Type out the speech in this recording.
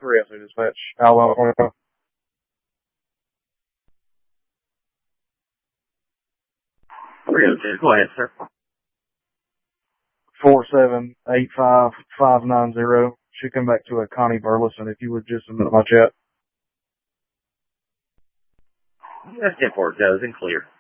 3SO dispatch. Alabama. Go ahead, sir. 4785590. Should come back to a Connie Burleson if you would just submit my chat. That's 10-4 goes and clear.